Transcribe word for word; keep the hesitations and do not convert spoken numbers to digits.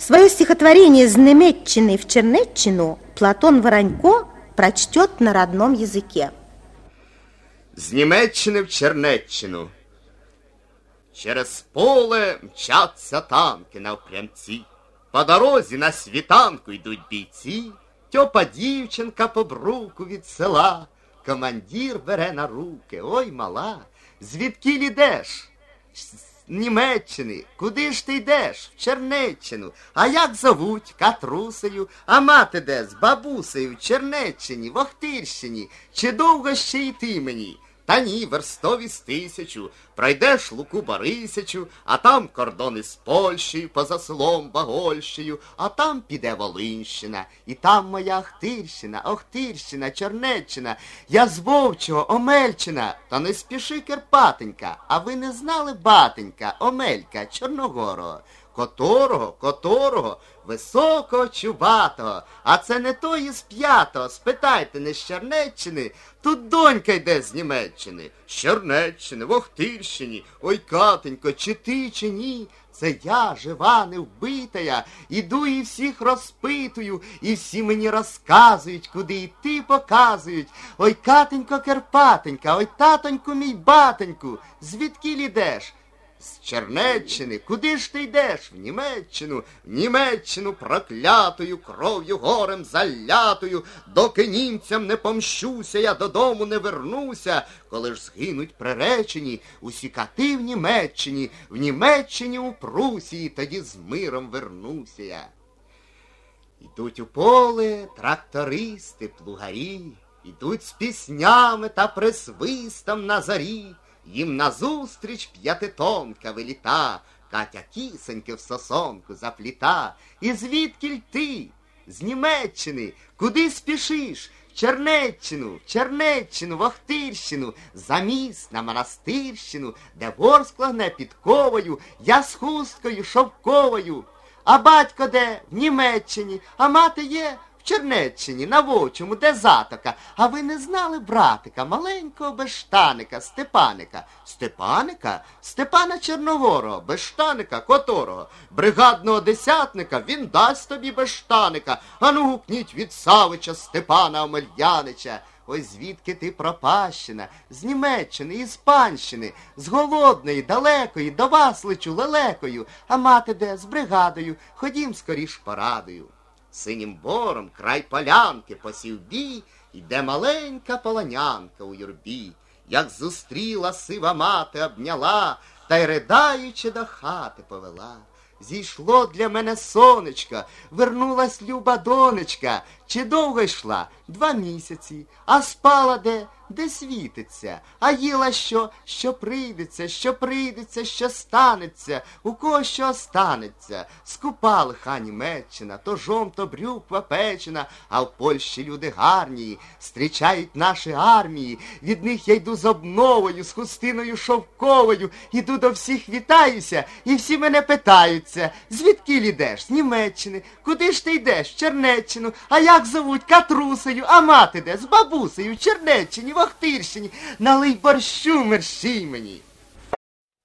Свое стихотворение «С Немеччины в Чернеччину» Платон Воронько прочтет на родном языке. З Німеччини в Чернеччину. Через поле мчаться танки навпрямці. По дорозі на світанку йдуть бійці. Тьопа дівчинка по бруку від села. Командир бере на руки. Ой, мала, звідкіль ідеш? З Німеччини. Куди ж ти йдеш? В Чернеччину. А як зовуть? Катрусею. А мати де? З бабусею. В Чернеччині, в Охтирщині. Чи довго ще йти мені? Та ні, верстові з тисячу. Пройдеш Луку Борисячу, а там кордони з Польщею, поза селом Багольщею, а там піде Волинщина, і там моя Охтирщина, Охтирщина, Чернеччина. Я з Вовчого, Омельчина, та не спіши, Керпатенька, а ви не знали, батенька, Омелька, Чорногорого? Которого, которого, високого, чубатого, а це не той із п'ятого, спитайте, не з Чернеччини, тут донька йде з Німеччини, з Чернеччини, в Охтирщині, ой, Катенько, чи ти, чи ні, це я, жива, невбитая, іду і всіх розпитую, і всі мені розказують, куди йти показують, ой, Катенько, Керпатенька, ой, татоньку, мій батоньку, звідкіль ідеш? З Чернеччини. Куди ж ти йдеш? В Німеччину, в Німеччину проклятою, кров'ю горем залятою, доки німцям не помщуся, я додому не вернуся. Коли ж згинуть приречені усі кати в Німеччині, в Німеччині у Прусії, тоді з миром вернуся я. Ідуть у поле трактористи, плугарі, ідуть з піснями та присвистом на зарі. Їм назустріч п'ятитонка виліта, Катя кісоньки в сосонку запліта. І звідкіль ти? З Німеччини. Куди спішиш? В Чернеччину, в Чернеччину, в Охтирщину, за міст на Монастирщину, де ворск лагне підковою, я з хусткою шовковою. А батько де? В Німеччині. А мати є? В Чернеччині, на Вовчому, де затока. А ви не знали братика, маленького бештаника, Степаника? Степаника? Степана Чорногорого, бештаника, которого? Бригадного десятника, він дасть тобі бештаника. Ану гукніть від Савича Степана Омельянича. Ой, звідки ти пропащена? З Німеччини, із Панщини, з голодної, далекої, до вас лечу лелекою. А мати де? З бригадою, ходім скоріш порадою. Синім бором край полянки посів бій, іде маленька полонянка у юрбі. Як зустріла сива мати, обняла, та й ридаючи до хати повела. Зійшло для мене сонечко, вернулась люба донечка. Чи довго йшла? Два місяці. А спала де? Де світиться? А їла що? Що прийдеться, що прийдеться, що станеться, у кого що останеться. Скупа лиха Німеччина, то жом, то брюква печена, а в Польщі люди гарні, зустрічають наші армії. Від них я йду з обновою, з хустиною шовковою, іду до всіх вітаюся, і всі мене питаються, звідкіль ідеш? З Німеччини. Куди ж ти йдеш? В Чернеччину. А як зовуть? Катрусею. А мати де? З бабусею. В Чернеччині, в Охтирщині. Налий борщу мерщій мені.